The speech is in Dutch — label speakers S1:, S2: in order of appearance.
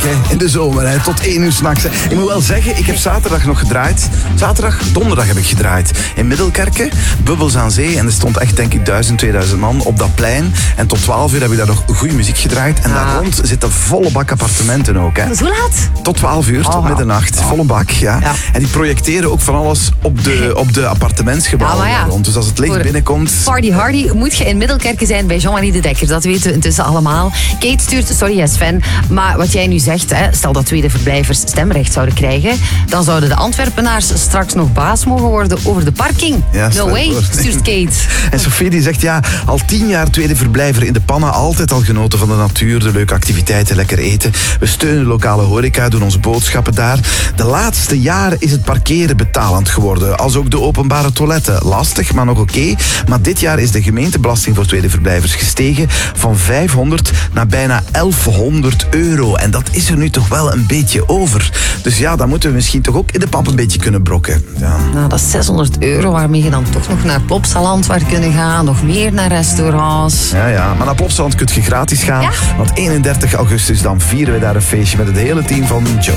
S1: hè, in de zomer, hè, tot 1 uur 's nachts. Ik moet wel zeggen, ik heb zaterdag nog gedraaid. Donderdag heb ik gedraaid. In Middelkerke, Bubbels aan Zee. En er stond echt, denk ik, 1000, 2000 man op dat plein. En tot 12 uur heb ik daar nog goede muziek gedraaid. En daar rond zitten volle bak appartementen ook. Hè.
S2: Dat is hoe laat?
S1: Tot 12 uur, tot middernacht. Volle bak, ja. En die projecteren ook van alles op de appartementsgebouwen daar rond. Dus als het licht binnenkomt...
S2: Party hardy moet je in Middelkerke zijn bij Jean-Marie de Dekker. Dat weten we intussen allemaal. Kate stuurt, sorry Sven, maar wat jij nu zegt, hè, stel dat tweede verblijvers stemrecht zouden krijgen, dan zouden de Antwerpenaars straks nog baas mogen worden over de parking.
S1: Ja,
S2: no way, stuurt Kate.
S1: En Sophie die zegt, ja, al 10 jaar tweede verblijver in de Panna, altijd al genoten van de natuur, de leuke activiteiten, lekker eten. We steunen lokale horeca, doen onze boodschappen daar. De laatste jaren is het parkeren betalend geworden, als ook de openbare toiletten. Lastig, maar nog oké. Maar dit jaar is de gemeentebelasting voor tweede verblijvers gestegen van 500 naar bijna 1100 euro. En dat is er nu toch wel een beetje over. Dus ja, dan moeten we misschien toch ook in de pap een beetje kunnen brokken. Ja.
S2: Nou, dat is 600 euro waarmee je dan toch nog naar Plopsaland waar kunnen gaan, nog meer naar restaurants.
S1: Ja, maar naar Plopsaland kun je gratis gaan, want 31 augustus dan vieren we daar een feestje met het hele team van Joe.